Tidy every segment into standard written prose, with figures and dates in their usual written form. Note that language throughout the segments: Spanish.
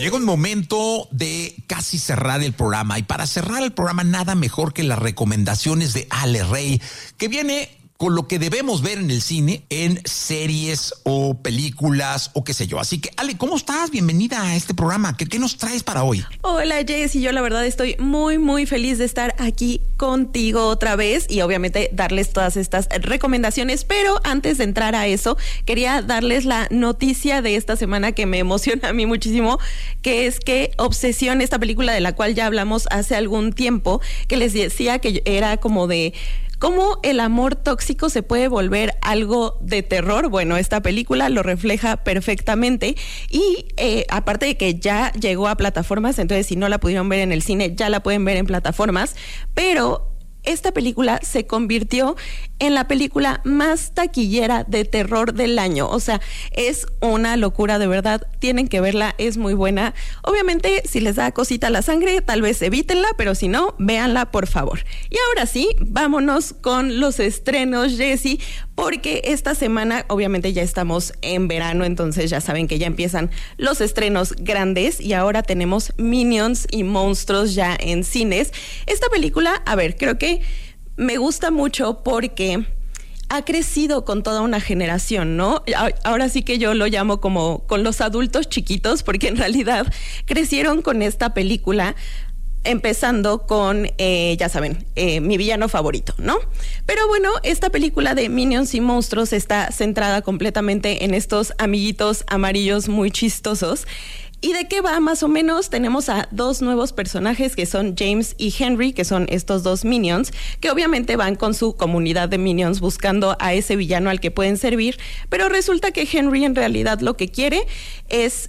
llega un momento de casi cerrar el programa y para cerrar el programa nada mejor que las recomendaciones de Ale Rey, que viene con lo que debemos ver en el cine, en series o películas o qué sé yo. Así que, Ale, ¿cómo estás? Bienvenida a este programa. ¿Qué nos traes para hoy? Hola, Jess, y yo la verdad estoy muy feliz de estar aquí contigo otra vez y obviamente darles todas estas recomendaciones, pero antes de entrar a eso, quería darles la noticia de esta semana que me emociona a mí muchísimo, que es que Obsesión, esta película de la cual ya hablamos hace algún tiempo, que les decía que era como de ¿cómo el amor tóxico se puede volver algo de terror? Bueno, esta película lo refleja perfectamente y aparte de que ya llegó a plataformas, entonces si no la pudieron ver en el cine, ya la pueden ver en plataformas, pero esta película se convirtió en la película más taquillera de terror del año. O sea, es una locura, de verdad. Tienen que verla, es muy buena. Obviamente, si les da cosita la sangre, tal vez evítenla, pero si no, véanla, por favor. Y ahora sí, vámonos con los estrenos, Jessie, porque esta semana, obviamente, ya estamos en verano, entonces ya saben que ya empiezan los estrenos grandes y ahora tenemos Minions y Monstruos ya en cines. Esta película, a ver, creo que me gusta mucho porque ha crecido con toda una generación, ¿no? Ahora sí que yo lo llamo como con los adultos chiquitos, porque en realidad crecieron con esta película, empezando con, ya saben, mi villano favorito, ¿no? Pero bueno, esta película de Minions y Monstruos está centrada completamente en estos amiguitos amarillos muy chistosos. ¿Y de qué va? Más o menos tenemos a dos nuevos personajes que son James y Henry, que son estos dos Minions, que obviamente van con su comunidad de Minions buscando a ese villano al que pueden servir, pero resulta que Henry en realidad lo que quiere es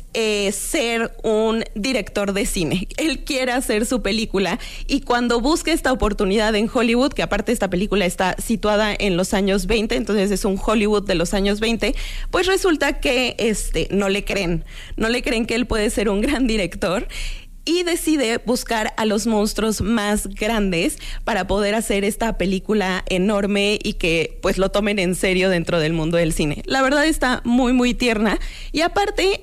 ser un director de cine. Él quiere hacer su película y cuando busca esta oportunidad en Hollywood, que aparte esta película está situada en los años 20, entonces es un Hollywood de los años 20, pues resulta que no le creen que él puede ser un gran director y decide buscar a los monstruos más grandes para poder hacer esta película enorme y que pues lo tomen en serio dentro del mundo del cine. La verdad está muy tierna y aparte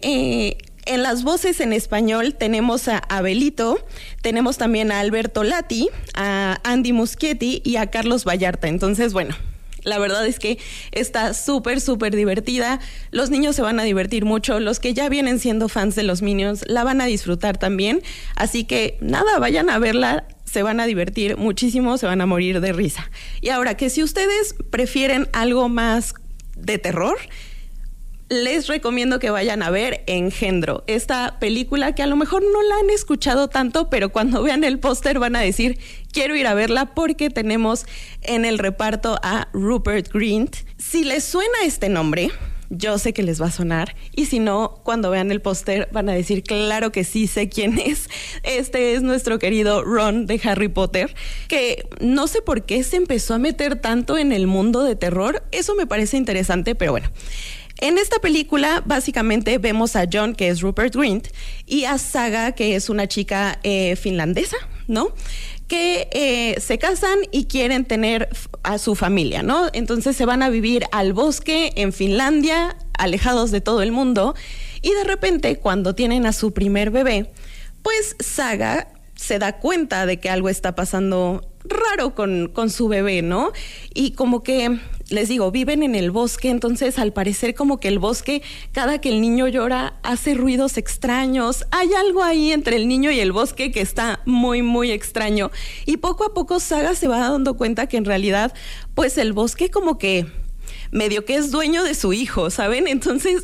en las voces en español tenemos a Abelito, tenemos también a Alberto Lati, a Andy Muschietti y a Carlos Vallarta. Entonces, bueno, la verdad es que está súper divertida. Los niños se van a divertir mucho. Los que ya vienen siendo fans de los Minions la van a disfrutar también. Así que nada, vayan a verla. Se van a divertir muchísimo, se van a morir de risa. Y ahora que si ustedes prefieren algo más de terror, les recomiendo que vayan a ver Engendro, esta película que a lo mejor no la han escuchado tanto, pero cuando vean el póster van a decir, quiero ir a verla porque tenemos en el reparto a Rupert Grint. Si les suena este nombre, yo sé que les va a sonar, y si no, cuando vean el póster van a decir, claro que sí sé quién es. Este es nuestro querido Ron de Harry Potter, que no sé por qué se empezó a meter tanto en el mundo de terror. Eso me parece interesante, pero bueno. En esta película, básicamente, vemos a John, que es Rupert Grint, y a Saga, que es una chica finlandesa, ¿no? Que se casan y quieren tener a su familia, ¿no? Entonces se van a vivir al bosque en Finlandia, alejados de todo el mundo, y de repente, cuando tienen a su primer bebé, pues Saga se da cuenta de que algo está pasando raro con su bebé, ¿no? Y como que, les digo, viven en el bosque, entonces al parecer como que el bosque, cada que el niño llora, hace ruidos extraños. Hay algo ahí entre el niño y el bosque que está muy extraño. Y poco a poco Saga se va dando cuenta que en realidad, pues el bosque como que medio que es dueño de su hijo, ¿saben? Entonces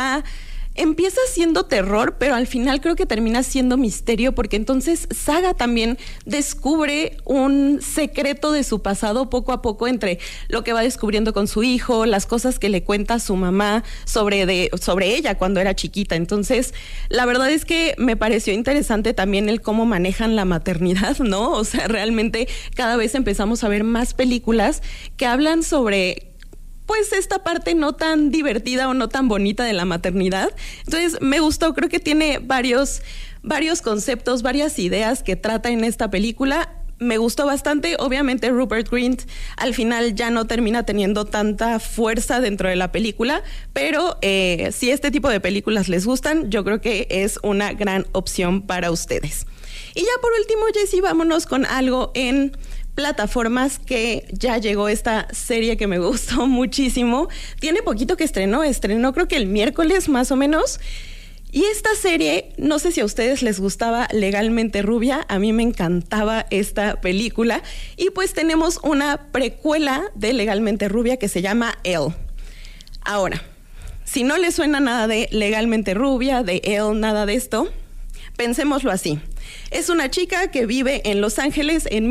empieza siendo terror, pero al final creo que termina siendo misterio, porque entonces Saga también descubre un secreto de su pasado poco a poco, entre lo que va descubriendo con su hijo, las cosas que le cuenta su mamá sobre ella cuando era chiquita. Entonces, la verdad es que me pareció interesante también el cómo manejan la maternidad, ¿no? O sea, realmente cada vez empezamos a ver más películas que hablan sobre pues esta parte no tan divertida o no tan bonita de la maternidad. Entonces me gustó, creo que tiene varios conceptos, varias ideas que trata en esta película. me gustó bastante. Obviamente Rupert Grint al final ya no termina teniendo tanta fuerza dentro de la película, pero si este tipo de películas les gustan, yo creo que es una gran opción para ustedes. Y ya por último, Jessy, vámonos con algo en plataformas, que ya llegó esta serie que me gustó muchísimo. Tiene poquito que estrenó creo que el miércoles más o menos. Y esta serie, no sé si a ustedes les gustaba Legalmente Rubia, a mí me encantaba esta película. Y pues tenemos una precuela de Legalmente Rubia que se llama Elle. Ahora, si no les suena nada de Legalmente Rubia, de Elle, nada de esto, pensémoslo así. Es una chica que vive en Los Ángeles en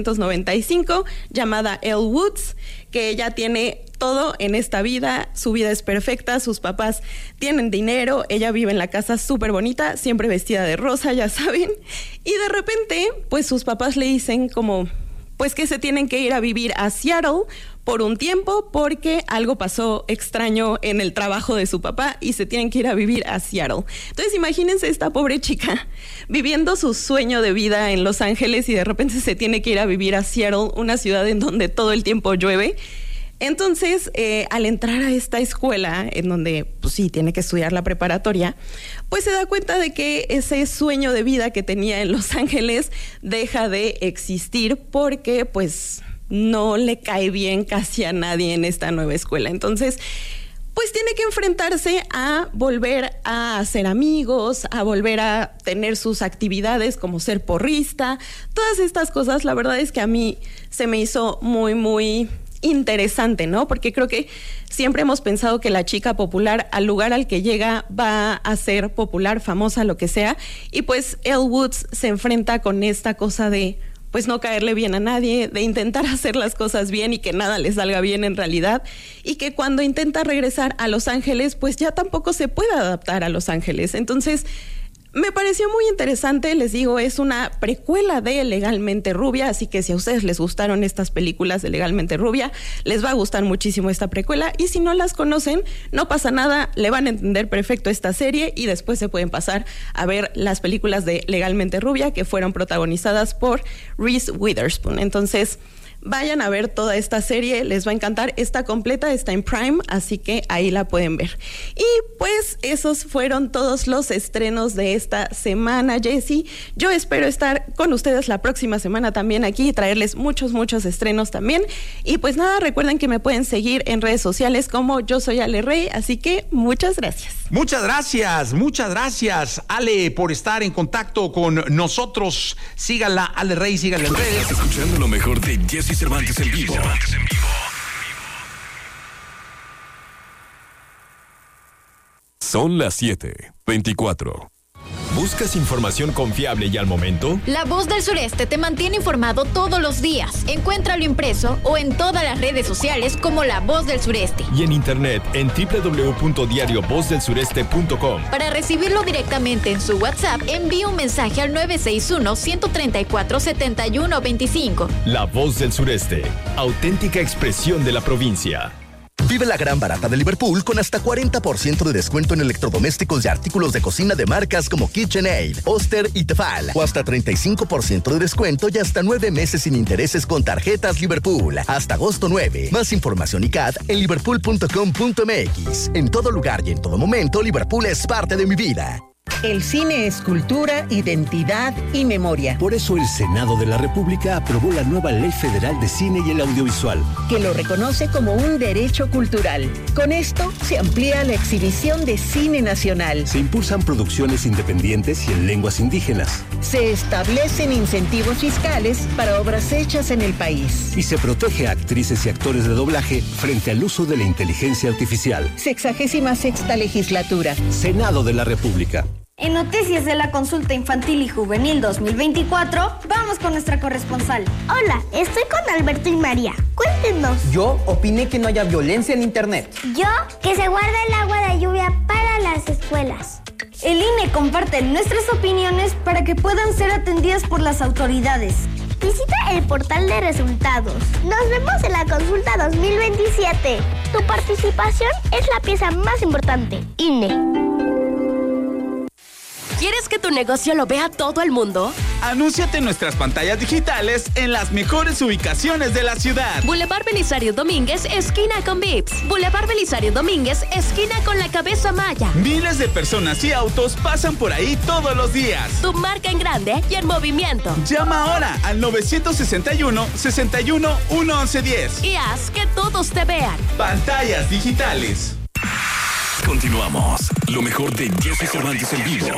1995, llamada Elle Woods, que ella tiene todo en esta vida, su vida es perfecta, sus papás tienen dinero, ella vive en la casa súper bonita, siempre vestida de rosa, ya saben, y de repente, pues sus papás le dicen como, pues que se tienen que ir a vivir a Seattle por un tiempo porque algo pasó extraño en el trabajo de su papá y se tienen que ir a vivir a Seattle. Entonces imagínense esta pobre chica viviendo su sueño de vida en Los Ángeles y de repente se tiene que ir a vivir a Seattle, una ciudad en donde todo el tiempo llueve. Entonces, al entrar a esta escuela, en donde, pues sí, tiene que estudiar la preparatoria, pues se da cuenta de que ese sueño de vida que tenía en Los Ángeles deja de existir porque, pues, no le cae bien casi a nadie en esta nueva escuela. Entonces, pues tiene que enfrentarse a volver a hacer amigos, a volver a tener sus actividades como ser porrista, todas estas cosas. La verdad es que a mí se me hizo muy, muy interesante, ¿no? Porque creo que siempre hemos pensado que la chica popular, al lugar al que llega, va a ser popular, famosa, lo que sea, y pues Elle Woods se enfrenta con esta cosa de pues no caerle bien a nadie, de intentar hacer las cosas bien y que nada le salga bien en realidad, y que cuando intenta regresar a Los Ángeles, pues ya tampoco se puede adaptar a Los Ángeles. Entonces, me pareció muy interesante, les digo, es una precuela de Legalmente Rubia, así que si a ustedes les gustaron estas películas de Legalmente Rubia, les va a gustar muchísimo esta precuela, y si no las conocen, no pasa nada, le van a entender perfecto esta serie y después se pueden pasar a ver las películas de Legalmente Rubia que fueron protagonizadas por Reese Witherspoon. Entonces, vayan a ver toda esta serie, les va a encantar, está completa, está en Prime, así que ahí la pueden ver. Y pues esos fueron todos los estrenos de esta semana, Jessy. Yo espero estar con ustedes la próxima semana también aquí y traerles muchos estrenos también. Y pues nada, recuerden que me pueden seguir en redes sociales como Yo Soy Ale Rey, así que muchas gracias. Muchas gracias, Ale, por estar en contacto con nosotros. Síganla, Ale Rey, síganla en redes. Estás escuchando lo mejor de Jessy Cervantes en vivo. Son las 7:24. ¿Buscas información confiable y al momento? La Voz del Sureste te mantiene informado todos los días. Encuéntralo impreso o en todas las redes sociales como La Voz del Sureste. Y en internet en www.diariovozdelsureste.com. Para recibirlo directamente en su WhatsApp, envía un mensaje al 961-134-7125. La Voz del Sureste, auténtica expresión de la provincia. Vive la gran barata de Liverpool con hasta 40% de descuento en electrodomésticos y artículos de cocina de marcas como KitchenAid, Oster y Tefal. O hasta 35% de descuento y hasta 9 meses sin intereses con tarjetas Liverpool. Hasta agosto 9. Más información y CAT en liverpool.com.mx. En todo lugar y en todo momento, Liverpool es parte de mi vida. El cine es cultura, identidad y memoria. Por eso el Senado de la República aprobó la nueva Ley Federal de Cine y el Audiovisual, que lo reconoce como un derecho cultural. Con esto se amplía la exhibición de cine nacional. Se impulsan producciones independientes y en lenguas indígenas. Se establecen incentivos fiscales para obras hechas en el país. Y se protege a actrices y actores de doblaje frente al uso de la inteligencia artificial. 66ª legislatura. Senado de la República. En Noticias de la Consulta Infantil y Juvenil 2024, vamos con nuestra corresponsal. Hola, estoy con Alberto y María. Cuéntenos. Yo opiné que no haya violencia en internet. Yo, que se guarde el agua de lluvia para las escuelas. El INE comparte nuestras opiniones para que puedan ser atendidas por las autoridades. Visita el portal de resultados. Nos vemos en la consulta 2027. Tu participación es la pieza más importante. INE. ¿Quieres que tu negocio lo vea todo el mundo? Anúnciate en nuestras pantallas digitales en las mejores ubicaciones de la ciudad. Boulevard Belisario Domínguez, esquina con Vips. Boulevard Belisario Domínguez, esquina con la Cabeza Maya. Miles de personas y autos pasan por ahí todos los días. Tu marca en grande y en movimiento. Llama ahora al 961-61-1110 y haz que todos te vean. Pantallas digitales. Continuamos. Lo mejor de Jesse Cervantes en vivo.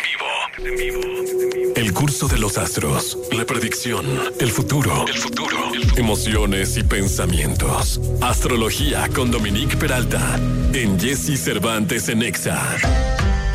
El curso de los astros, la predicción, el futuro, emociones y pensamientos. Astrología con Dominique Peralta en Jesse Cervantes en Exa.